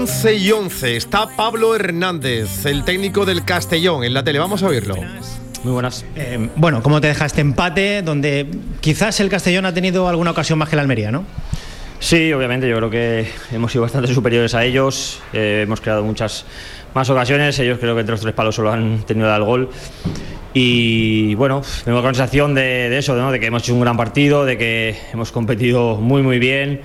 11:11. Está Pablo Hernández, el técnico del Castellón, en la tele. Vamos a oírlo. Muy buenas. Bueno, ¿cómo te deja este empate donde quizás el Castellón ha tenido alguna ocasión más que el Almería, ¿no? Sí, obviamente, yo creo que hemos sido bastante superiores a ellos. Hemos creado muchas más ocasiones. Ellos creo que entre los tres palos solo han tenido el gol. Y bueno, tengo la sensación de eso, ¿no? De que hemos hecho un gran partido, de que hemos competido muy muy bien,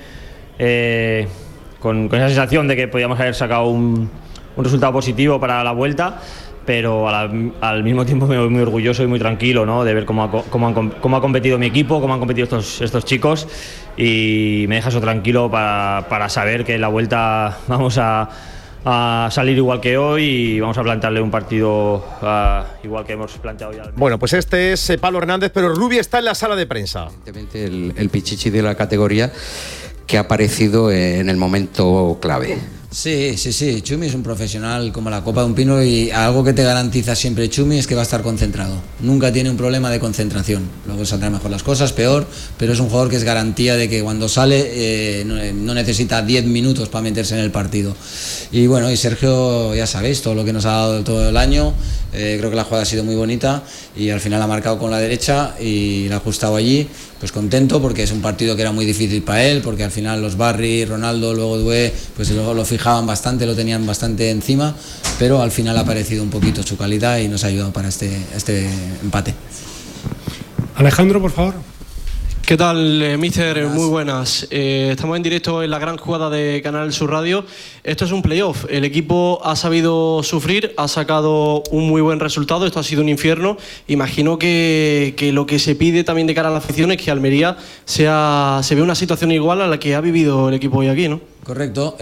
con esa sensación de que podíamos haber sacado un resultado positivo para la vuelta, pero al mismo tiempo me voy muy orgulloso y muy tranquilo, ¿no? De ver cómo ha competido mi equipo, cómo han competido estos chicos, y me deja eso tranquilo para saber que en la vuelta vamos a salir igual que hoy y vamos a plantearle un partido igual que hemos planteado ya. Bueno, pues este es Pablo Hernández, pero Rubi está en la sala de prensa. Evidentemente el pichichi de la categoría que ha aparecido en el momento clave. Sí, Chumi es un profesional como la copa de un pino, y algo que te garantiza siempre Chumi es que va a estar concentrado. Nunca tiene un problema de concentración. Luego saldrán mejor las cosas, peor, pero es un jugador que es garantía de que cuando sale no necesita 10 minutos para meterse en el partido. Y bueno, y Sergio, ya sabéis, todo lo que nos ha dado todo el año, creo que la jugada ha sido muy bonita y al final ha marcado con la derecha y la ha ajustado allí. Pues contento, porque es un partido que era muy difícil para él, porque al final los Barry, Ronaldo, luego Doué, pues luego lo fijaban bastante, lo tenían bastante encima, pero al final ha aparecido un poquito su calidad y nos ha ayudado para este empate. Alejandro, por favor. ¿Qué tal, míster? Muy buenas. Estamos en directo en la gran jugada de Canal Sur Radio. Esto es un playoff. El equipo ha sabido sufrir, ha sacado un muy buen resultado. Esto ha sido un infierno. Imagino que lo que se pide también de cara a la afición es que Almería se vea una situación igual a la que ha vivido el equipo hoy aquí, ¿no? Correcto.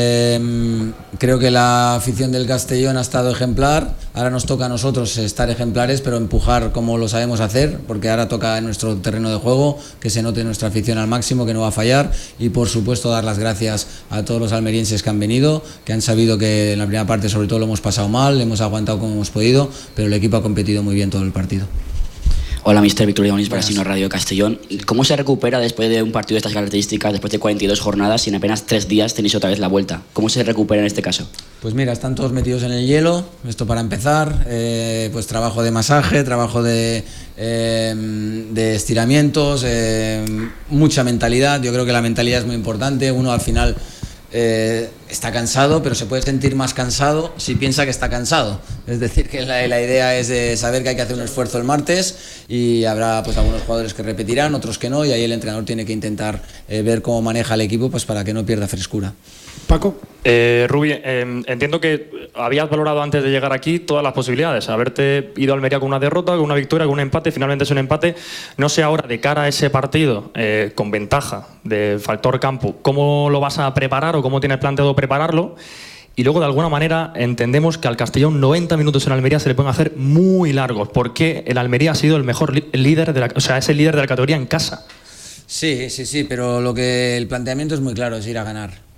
Creo que la afición del Castellón ha estado ejemplar. Ahora nos toca a nosotros estar ejemplares, pero empujar como lo sabemos hacer, porque ahora toca en nuestro terreno de juego que se note nuestra afición al máximo, que no va a fallar, y por supuesto dar las gracias a todos los almerienses que han venido, que han sabido que en la primera parte sobre todo lo hemos pasado mal, hemos aguantado como hemos podido, pero el equipo ha competido muy bien todo el partido. Hola, mister Víctor Llamonis para Sino Radio Castellón. ¿Cómo se recupera después de un partido de estas características, después de 42 jornadas y en apenas 3 días tenéis otra vez la vuelta? ¿Cómo se recupera en este caso? Pues mira, están todos metidos en el hielo, esto para empezar, pues trabajo de masaje, trabajo de estiramientos, mucha mentalidad. Yo creo que la mentalidad es muy importante. Uno al final está cansado, pero se puede sentir más cansado si piensa que está cansado. Es decir, que la idea es saber que hay que hacer un esfuerzo el martes, y habrá pues algunos jugadores que repetirán, otros que no, y ahí el entrenador tiene que intentar ver cómo maneja el equipo, pues para que no pierda frescura. Paco. Rubí, entiendo que habías valorado antes de llegar aquí todas las posibilidades, haberte ido a Almería con una derrota, con una victoria, con un empate, finalmente es un empate. No sé ahora, de cara a ese partido, con ventaja de factor campo, ¿cómo lo vas a preparar o cómo tienes planteado prepararlo? Y luego, de alguna manera, entendemos que al Castellón 90 minutos en Almería se le pueden hacer muy largos, porque el Almería ha sido el mejor líder es el líder de la categoría en casa. Sí, pero el planteamiento es muy claro, es ir a ganar.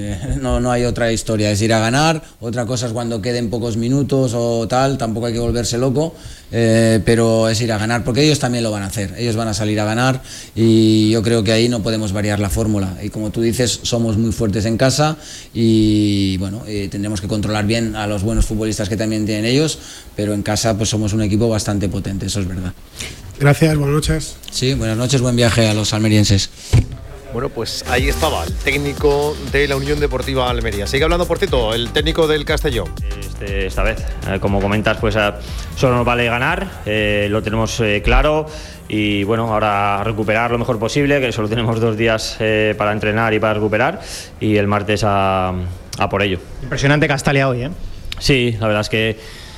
No hay otra historia, es ir a ganar. Otra cosa es cuando queden pocos minutos o tal, tampoco hay que volverse loco, pero es ir a ganar, porque ellos también lo van a hacer, ellos van a salir a ganar, y yo creo que ahí no podemos variar la fórmula. Y como tú dices, somos muy fuertes en casa, y bueno, tendremos que controlar bien a los buenos futbolistas que también tienen ellos, pero en casa pues somos un equipo bastante potente, eso es verdad. Gracias, buenas noches. Sí, buenas noches, buen viaje a los almerienses. Bueno, pues ahí estaba el técnico de la Unión Deportiva Almería. Sigue hablando, por cierto, el técnico del Castellón. Esta vez, como comentas, pues solo nos vale ganar, lo tenemos claro, y bueno, ahora a recuperar lo mejor posible, que solo tenemos 2 días para entrenar y para recuperar, y el martes a por ello. Impresionante Castalia hoy, ¿eh? Sí, la verdad es que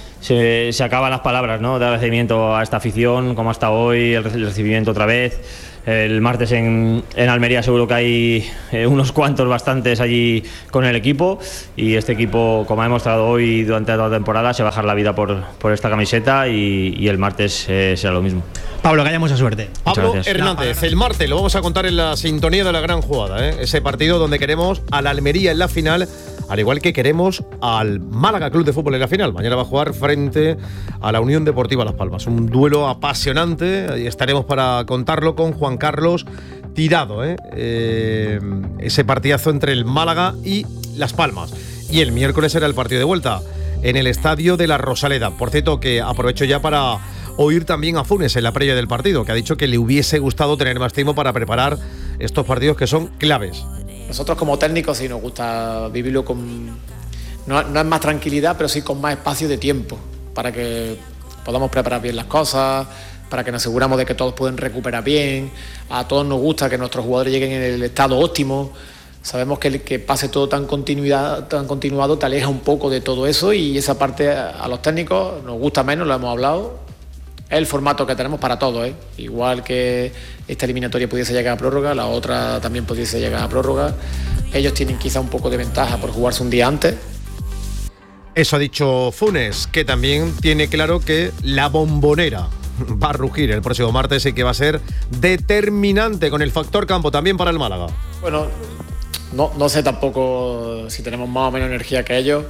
se acaban las palabras, ¿no? De recibimiento a esta afición, como hasta hoy, el recibimiento otra vez. El martes en Almería seguro que hay unos cuantos, bastantes allí con el equipo, y este equipo, como ha demostrado hoy durante toda la temporada, se va a dejar la vida por esta camiseta, y el martes será lo mismo. Pablo, que haya mucha suerte. Pablo Hernández, el martes lo vamos a contar en la sintonía de la gran jugada, ese partido donde queremos a la Almería en la final, al igual que queremos al Málaga Club de Fútbol en la final. Mañana va a jugar frente a la Unión Deportiva Las Palmas. Un duelo apasionante, y estaremos para contarlo con Juan Carlos Tirado, ese partidazo entre el Málaga y Las Palmas. y el miércoles será el partido de vuelta en el estadio de la Rosaleda. Por cierto, que aprovecho ya para oír también a Funes en la previa del partido, que ha dicho que le hubiese gustado tener más tiempo para preparar estos partidos que son claves. Nosotros como técnicos sí nos gusta vivirlo con, no es más tranquilidad, pero sí con más espacio de tiempo, para que podamos preparar bien las cosas, para que nos aseguramos de que todos pueden recuperar bien. A todos nos gusta que nuestros jugadores lleguen en el estado óptimo. Sabemos que pase todo tan continuado te aleja un poco de todo eso, y esa parte a los técnicos nos gusta menos, lo hemos hablado. Es el formato que tenemos para todos, ¿eh? Igual que esta eliminatoria pudiese llegar a prórroga, la otra también pudiese llegar a prórroga. Ellos tienen quizá un poco de ventaja por jugarse un día antes. Eso ha dicho Funes, que también tiene claro que la Bombonera va a rugir el próximo martes y que va a ser determinante con el factor campo también para el Málaga. Bueno, no sé tampoco si tenemos más o menos energía que ellos.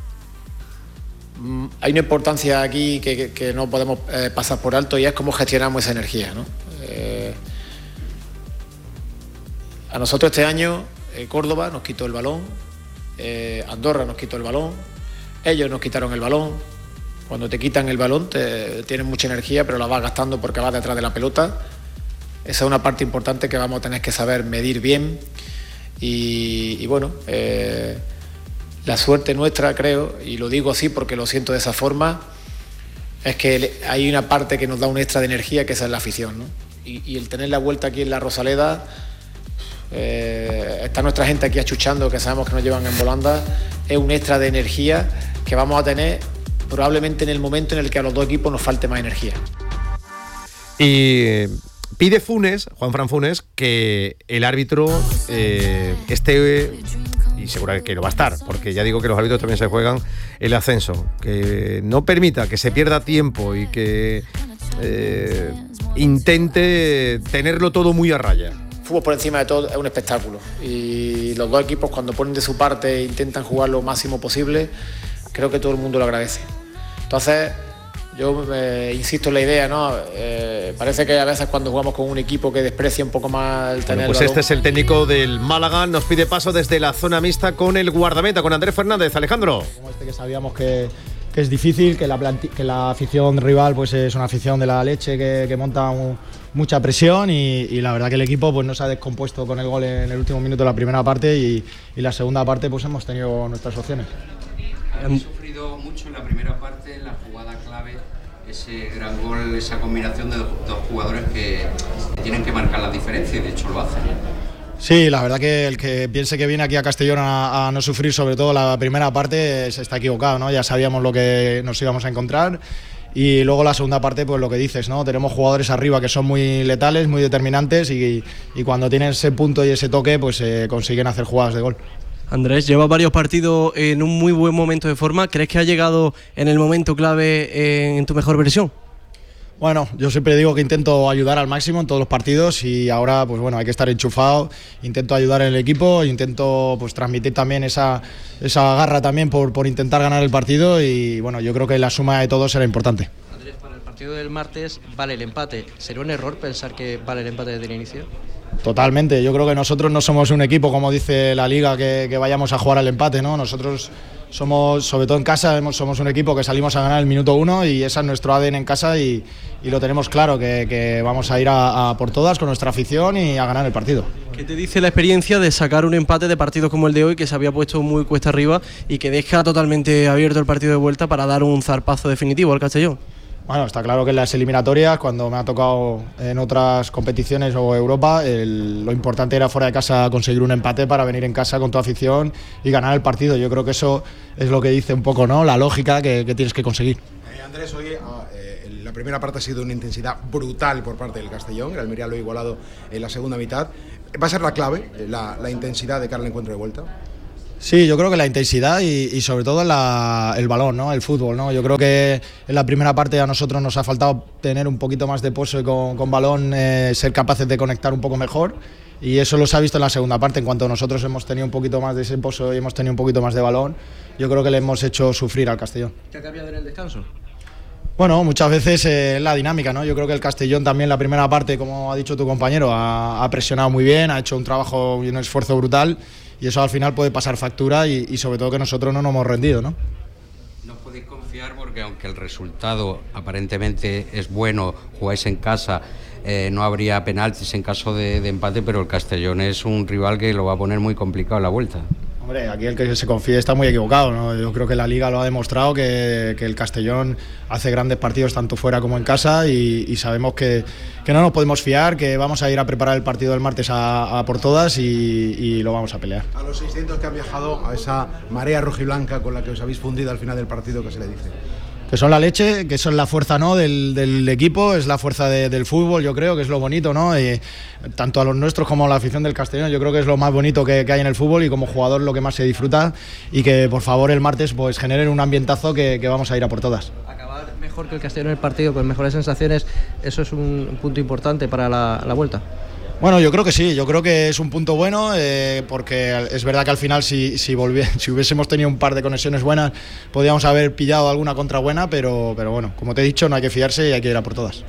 Hay una importancia aquí que no podemos pasar por alto, y es cómo gestionamos esa energía, ¿no? A nosotros este año Córdoba nos quitó el balón, Andorra nos quitó el balón, ellos nos quitaron el balón. Cuando te quitan el balón tienes mucha energía, pero la vas gastando porque vas detrás de la pelota. Esa es una parte importante que vamos a tener que saber medir bien. Y bueno, la suerte nuestra, creo, y lo digo así porque lo siento de esa forma, es que hay una parte que nos da un extra de energía, que esa es la afición, ¿no? Y el tener la vuelta aquí en la Rosaleda, está nuestra gente aquí achuchando, que sabemos que nos llevan en volanda, es un extra de energía que vamos a tener probablemente en el momento en el que a los dos equipos nos falte más energía. Y pide Juanfran Funes, que el árbitro esté, y seguro que lo va a estar, porque ya digo que los árbitros también se juegan el ascenso, que no permita que se pierda tiempo y que intente tenerlo todo muy a raya. Fútbol por encima de todo es un espectáculo, y los dos equipos, cuando ponen de su parte e intentan jugar lo máximo posible, creo que todo el mundo lo agradece. Entonces yo insisto en la idea, ¿no? Parece que a veces cuando jugamos con un equipo que desprecia un poco más el tener pues este es el técnico del Málaga, nos pide paso desde la zona mixta con el guardameta, con Andrés Fernández. Alejandro. Como que sabíamos que es difícil, que la afición rival pues es una afición de la leche que monta mucha presión, y la verdad que el equipo pues no se ha descompuesto con el gol en el último minuto de la primera parte, y la segunda parte pues hemos tenido nuestras opciones. Hemos sufrido mucho en la primera parte, en la jugada clave, ese gran gol, esa combinación de dos jugadores que tienen que marcar la diferencia, y de hecho lo hacen. Sí, la verdad que el que piense que viene aquí a Castellón a no sufrir, sobre todo la primera parte, se está equivocado, ¿no? Ya sabíamos lo que nos íbamos a encontrar, y luego la segunda parte, pues lo que dices, ¿no? Tenemos jugadores arriba que son muy letales, muy determinantes, y cuando tienen ese punto y ese toque, pues consiguen hacer jugadas de gol. Andrés, lleva varios partidos en un muy buen momento de forma. ¿Crees que ha llegado en el momento clave en tu mejor versión? Bueno, yo siempre digo que intento ayudar al máximo en todos los partidos, y ahora pues bueno, hay que estar enchufado. Intento ayudar en el equipo, intento pues transmitir también esa garra también por intentar ganar el partido, y bueno, yo creo que la suma de todos será importante. Andrés, para el partido del martes vale el empate. ¿Sería un error pensar que vale el empate desde el inicio? Totalmente, yo creo que nosotros no somos un equipo, como dice la Liga, que vayamos a jugar al empate, ¿no? Nosotros somos, sobre todo en casa, somos un equipo que salimos a ganar el minuto 1, y ese es nuestro ADN en casa, y lo tenemos claro, que vamos a ir a por todas con nuestra afición y a ganar el partido. ¿Qué te dice la experiencia de sacar un empate de partidos como el de hoy, que se había puesto muy cuesta arriba y que deja totalmente abierto el partido de vuelta para dar un zarpazo definitivo al Castellón? Bueno, está claro que en las eliminatorias, cuando me ha tocado en otras competiciones o Europa, lo importante era fuera de casa conseguir un empate para venir en casa con tu afición y ganar el partido. Yo creo que eso es lo que dice un poco, ¿no?, la lógica que tienes que conseguir. Andrés, hoy la primera parte ha sido una intensidad brutal por parte del Castellón. El Almería lo ha igualado en la segunda mitad. ¿Va a ser la clave, la intensidad de cara al encuentro de vuelta? Sí, yo creo que la intensidad y sobre todo el balón, ¿no?, el fútbol, ¿no? Yo creo que en la primera parte a nosotros nos ha faltado tener un poquito más de pose con balón, ser capaces de conectar un poco mejor, y eso lo se ha visto en la segunda parte. En cuanto nosotros hemos tenido un poquito más de ese pozo y hemos tenido un poquito más de balón, yo creo que le hemos hecho sufrir al Castellón. ¿Qué ha cambiado en el descanso? Bueno, muchas veces la dinámica, ¿no? Yo creo que el Castellón también la primera parte, como ha dicho tu compañero, ha presionado muy bien, ha hecho un trabajo y un esfuerzo brutal, eso al final puede pasar factura y sobre todo que nosotros no nos hemos rendido, ¿no? No podéis confiar porque aunque el resultado aparentemente es bueno, jugáis en casa, no habría penaltis en caso de empate, pero el Castellón es un rival que lo va a poner muy complicado en la vuelta. Hombre, aquí el que se confíe está muy equivocado, ¿no? Yo creo que la Liga lo ha demostrado, que el Castellón hace grandes partidos tanto fuera como en casa y sabemos que no nos podemos fiar, que vamos a ir a preparar el partido del martes a por todas y lo vamos a pelear. A los 600 que han viajado, a esa marea rojiblanca con la que os habéis fundido al final del partido, ¿qué se le dice? Que son la leche, que son la fuerza, ¿no?, del equipo, es la fuerza del fútbol, yo creo que es lo bonito, ¿no? Tanto a los nuestros como a la afición del Castellón, yo creo que es lo más bonito que hay en el fútbol y como jugador lo que más se disfruta, y que por favor el martes pues generen un ambientazo que vamos a ir a por todas. Acabar mejor que el Castellón en el partido, con mejores sensaciones, eso es un punto importante para la vuelta. Bueno, yo creo que sí, yo creo que es un punto bueno, porque es verdad que al final si hubiésemos tenido un par de conexiones buenas, podíamos haber pillado alguna contra buena, pero bueno, como te he dicho, no hay que fiarse y hay que ir a por todas.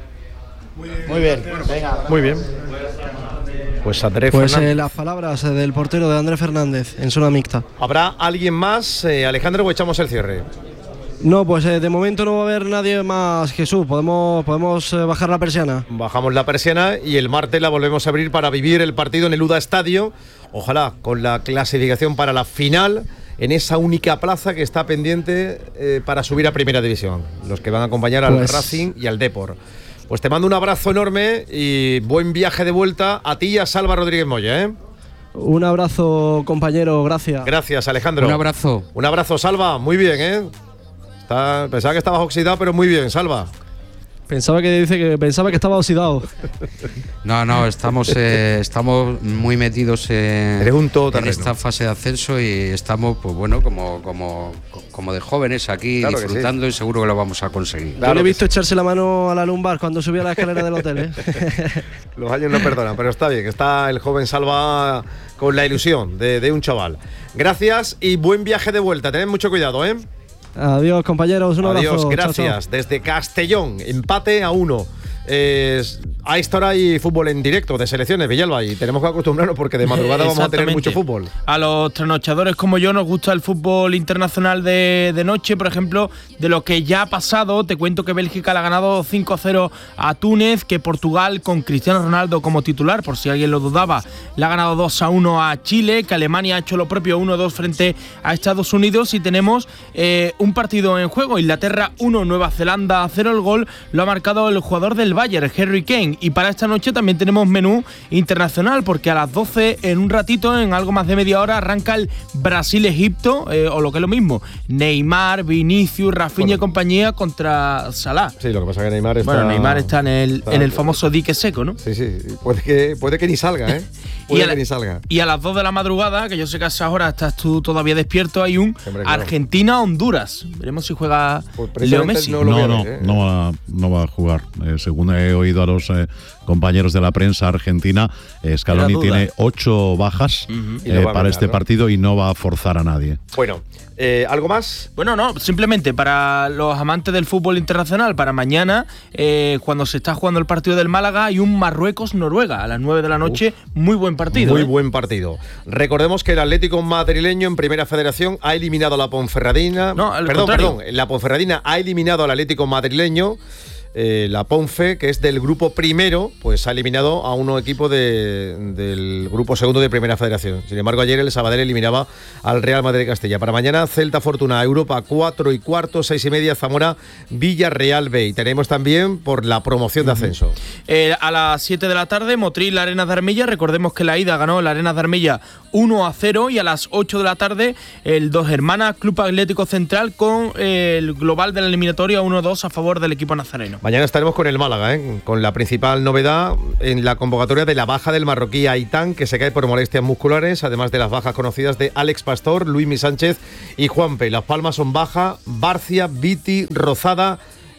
Muy bien. Venga. Muy bien. Pues Andrés Pues Fernández. las palabras del portero de Andrés Fernández en zona mixta. ¿Habrá alguien más, Alejandro, o echamos el cierre? No, pues de momento no va a haber nadie más, Jesús. Podemos bajar la persiana. Bajamos la persiana y el martes la volvemos a abrir para vivir el partido en el UDA Estadio. Ojalá con la clasificación para la final en esa única plaza que está pendiente para subir a Primera División. Los que van a acompañar al Racing y al Depor. Pues te mando un abrazo enorme y buen viaje de vuelta a ti y a Salva Rodríguez Moya, ¿eh? Un abrazo, compañero. Gracias. Gracias, Alejandro. Un abrazo. Un abrazo, Salva. Muy bien, ¿eh? Pensaba que estabas oxidado, pero muy bien, Salva. Pensaba que estaba oxidado. No, estamos muy metidos en esta fase de ascenso y estamos, pues bueno, como de jóvenes aquí, claro, disfrutando, y seguro que lo vamos a conseguir. Yo le he visto echarse la mano a la lumbar cuando subía a la escalera del hotel, ¿eh? Los años no perdonan, pero está bien, está el joven Salva con la ilusión de un chaval. Gracias y buen viaje de vuelta, tened mucho cuidado, ¿eh? Adiós, compañeros, un abrazo. Adiós, gracias. Chao. Desde Castellón, empate a 1. A esta hora hay fútbol en directo de selecciones, Villalba, y tenemos que acostumbrarnos porque de madrugada vamos a tener mucho fútbol. A los trasnochadores como yo nos gusta el fútbol internacional de noche, por ejemplo, de lo que ya ha pasado. Te cuento que Bélgica le ha ganado 5-0 a Túnez, que Portugal con Cristiano Ronaldo como titular, por si alguien lo dudaba, le ha ganado 2-1 a Chile, que Alemania ha hecho lo propio 1-2 frente a Estados Unidos, y tenemos un partido en juego, Inglaterra 1, Nueva Zelanda 0, el gol lo ha marcado el jugador del Bayern, Harry Kane. Y para esta noche también tenemos menú internacional, porque a las 12, en un ratito, en algo más de media hora, arranca el Brasil-Egipto, o lo que es lo mismo, Neymar, Vinicius, Rafinha y compañía contra Salah. Sí, lo que pasa es que Neymar está... Bueno, Neymar está en el famoso dique seco, ¿no? Sí, puede que ni salga, ¿eh? Y a las 2 de la madrugada, que yo sé que a esas horas estás tú todavía despierto, hay un Argentina-Honduras. Veremos si juega Leo Messi. No va a jugar. Según he oído a los compañeros de la prensa argentina, Scaloni tiene 8 bajas para este partido y no va a forzar a nadie. Bueno, ¿algo más? Bueno, no, simplemente para los amantes del fútbol internacional, para mañana, cuando se está jugando el partido del Málaga, hay un Marruecos-Noruega a las 9 de la noche. Muy buen partido. Muy buen partido. Recordemos que el Atlético madrileño en Primera Federación ha eliminado a la Ponferradina. Perdón, la Ponferradina ha eliminado al Atlético madrileño. La Ponfe, que es del grupo primero, pues ha eliminado a un equipo del grupo segundo de Primera Federación. Sin embargo, ayer el Sabadell eliminaba al Real Madrid Castilla. Para mañana, Celta Fortuna, Europa 4:15, 6:30, Zamora, Villarreal B. Y tenemos también por la promoción de ascenso. A las 7 de la tarde, Motril, Arenas de Armilla. Recordemos que la ida ganó el Arenas de Armilla 1-0, y a las 8 de la tarde, el Dos Hermanas Club Atlético Central con el global de la eliminatoria 1-2 a favor del equipo nazareno. Mañana estaremos con el Málaga, con la principal novedad en la convocatoria de la baja del marroquí Aitán, que se cae por molestias musculares, además de las bajas conocidas de Alex Pastor, Luismi Sánchez y Juanpe. Las Palmas son baja Barcia, Viti, Rozada,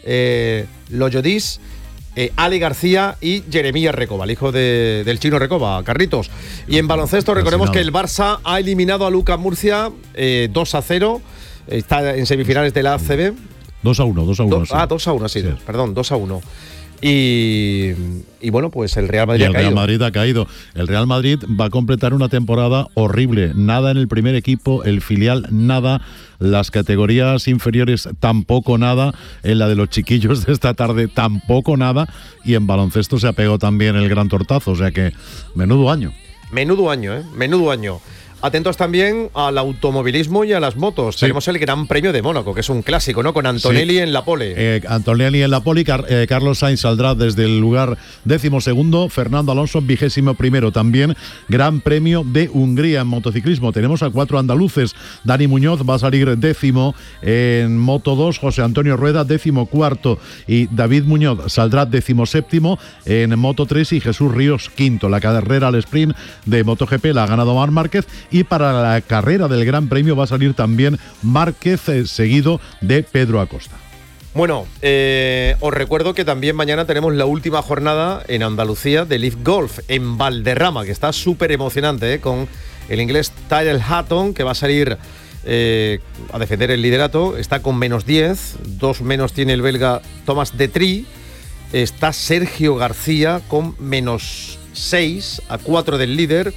Loyodis, Ali García y Jeremías Recoba, el hijo del chino Recoba, Carritos. Y en baloncesto recordemos que el Barça ha eliminado a Lucas Murcia 2-0, está en semifinales de la ACB. 2-1. 2-1, sí. Perdón, 2-1. Y bueno, pues el Real Madrid ha caído. Real Madrid ha caído. El Real Madrid va a completar una temporada horrible. Nada en el primer equipo, el filial nada, las categorías inferiores tampoco nada, en la de los chiquillos de esta tarde tampoco nada, y en baloncesto se ha pegado también el gran tortazo. O sea que menudo año. Menudo año, menudo año. Atentos también al automovilismo y a las motos. Sí. Tenemos el Gran Premio de Mónaco, que es un clásico, ¿no? Con Antonelli en la pole. Antonelli en la pole, Carlos Sainz saldrá desde el lugar 12º, Fernando Alonso 21º. También Gran Premio de Hungría en motociclismo. Tenemos a 4 andaluces. Dani Muñoz va a salir 10º en Moto 2, José Antonio Rueda 14º y David Muñoz saldrá 17º en Moto 3 y Jesús Ríos 5º. La carrera al sprint de MotoGP la ha ganado Marc Márquez. Y para la carrera del Gran Premio va a salir también Márquez, seguido de Pedro Acosta. Bueno, os recuerdo que también mañana tenemos la última jornada en Andalucía de Leaf Golf en Valderrama, que está súper emocionante, con el inglés Tyrrell Hatton, que va a salir a defender el liderato. Está con -10, 2 menos tiene el belga Thomas Detry. Está Sergio García con -6, a 4 del líder,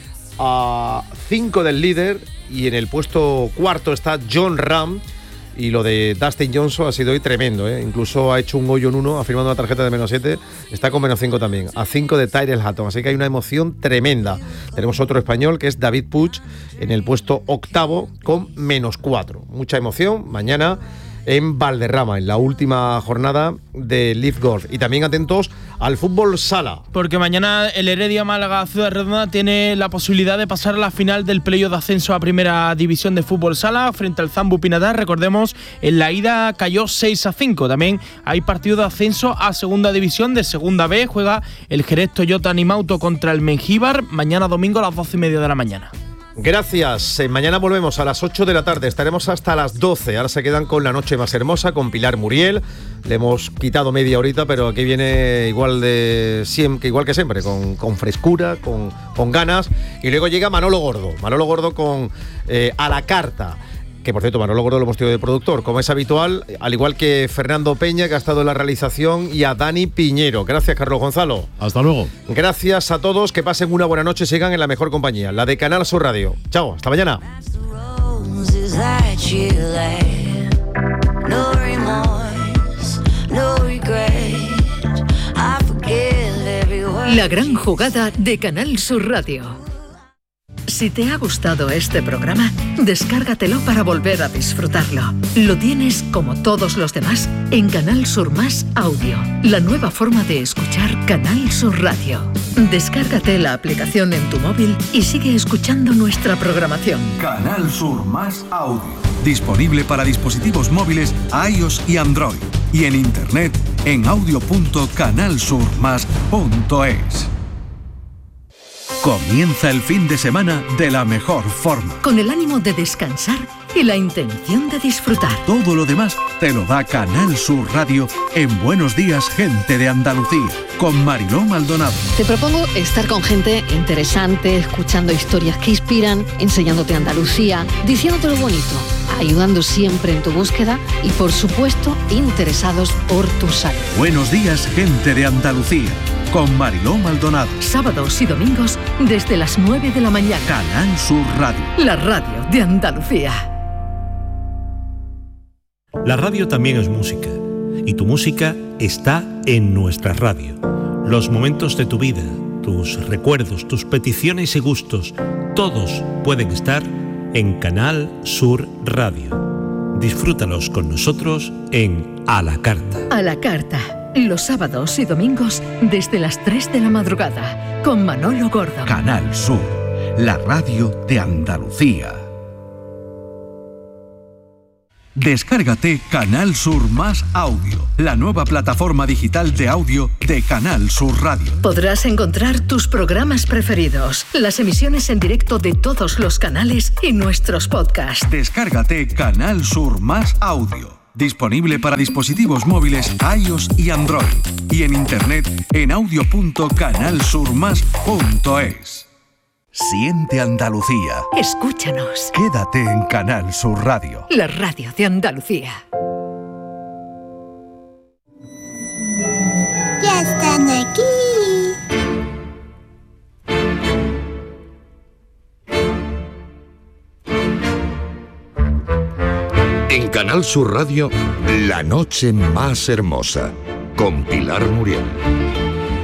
a 5 del líder, y en el puesto cuarto está John Ram. Y lo de Dustin Johnson ha sido hoy tremendo, incluso ha hecho un hoyo en 1, ha firmado una tarjeta de -7, está con -5 también, a 5 de Tyrrell Hatton, así que hay una emoción tremenda. Tenemos otro español que es David Puig en el puesto octavo con -4. Mucha emoción mañana en Valderrama, en la última jornada de Leaf Golf. Y también atentos al fútbol sala. Porque mañana el Heredia Málaga Ciudad Redonda tiene la posibilidad de pasar a la final del playoff de ascenso a Primera División de fútbol sala frente al Zambu Pinatar. Recordemos, en la ida cayó 6-5. También hay partido de ascenso a Segunda División de Segunda B. Juega el Jerez Toyota Nimauto contra el Mengíbar mañana domingo a las 12:30 de la mañana. Gracias. Mañana volvemos a las 8 de la tarde. Estaremos hasta las 12. Ahora se quedan con La Noche Más Hermosa, con Pilar Muriel. Le hemos quitado media horita, pero aquí viene igual que siempre, con frescura, con ganas. Y luego llega Manolo Gordo con A la Carta. Que por cierto, Manolo Gordo lo hemos tenido de productor, como es habitual, al igual que Fernando Peña, que ha estado en la realización, y a Dani Piñero. Gracias, Carlos Gonzalo. Hasta luego. Gracias a todos, que pasen una buena noche, sigan en la mejor compañía, la de Canal Sur Radio. Chao, hasta mañana. La gran jugada de Canal Sur Radio. Si te ha gustado este programa, descárgatelo para volver a disfrutarlo. Lo tienes, como todos los demás, en Canal Sur Más Audio, la nueva forma de escuchar Canal Sur Radio. Descárgate la aplicación en tu móvil y sigue escuchando nuestra programación. Canal Sur Más Audio, disponible para dispositivos móviles iOS y Android, y en internet en audio.canalsurmas.es. Comienza el fin de semana de la mejor forma. Con el ánimo de descansar y la intención de disfrutar. Todo lo demás te lo da Canal Sur Radio en Buenos Días, Gente de Andalucía, con Mariló Maldonado. Te propongo estar con gente interesante, escuchando historias que inspiran, enseñándote Andalucía, diciéndote lo bonito, ayudando siempre en tu búsqueda y, por supuesto, interesados por tu salud. Buenos Días, Gente de Andalucía, con Mariló Maldonado. Sábados y domingos desde las 9 de la mañana. Canal Sur Radio. La radio de Andalucía. La radio también es música, y tu música está en nuestra radio. Los momentos de tu vida, tus recuerdos, tus peticiones y gustos, todos pueden estar en Canal Sur Radio. Disfrútalos con nosotros en A la Carta. A la Carta. Los sábados y domingos desde las 3 de la madrugada con Manolo Gordo. Canal Sur, la radio de Andalucía. Descárgate Canal Sur Más Audio, la nueva plataforma digital de audio de Canal Sur Radio. Podrás encontrar tus programas preferidos, las emisiones en directo de todos los canales y nuestros podcasts. Descárgate Canal Sur Más Audio. Disponible para dispositivos móviles iOS y Android, y en internet en audio.canalsurmas.es. Siente Andalucía. Escúchanos. Quédate en Canal Sur Radio. La radio de Andalucía. En Canal Sur Radio, La Noche Más Hermosa, con Pilar Muriel.